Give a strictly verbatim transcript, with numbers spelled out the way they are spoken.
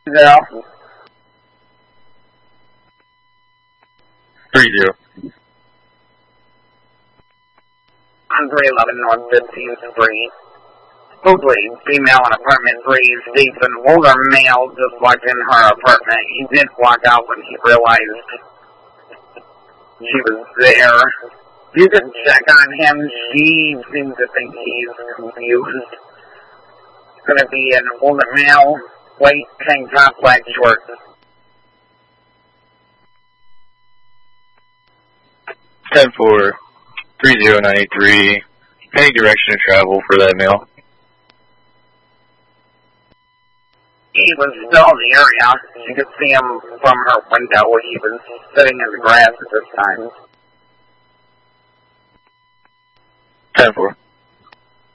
Yeah. Three zero. On three eleven North fifteenth Street. Supposedly, female in apartment three states an older male just walked in her apartment. He did walk out when he realized she was there. You can check on him. She seems to think he's confused. It's going to be an older male, white tank top, black shorts. ten four, three zero nine eight three. Any direction of travel for that male? He was still in the area. You could see him from her window. He was sitting in the grass at this time. ten four.